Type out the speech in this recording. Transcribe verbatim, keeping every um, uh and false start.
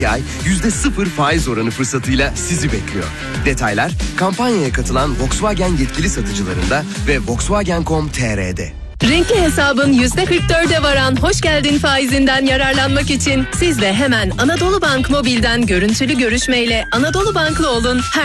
ay yüzde sıfır faiz oranı fırsatıyla sizi bekliyor. Detaylar kampanyaya katılan Volkswagen yetkili satıcılarında ve volkswagen nokta com nokta tr'de. Renkli hesabın yüzde kırk dörde varan hoş geldin faizinden yararlanmak için siz de hemen Anadolu Bank Mobil'den görüntülü görüşmeyle Anadolu Banklı olun. Her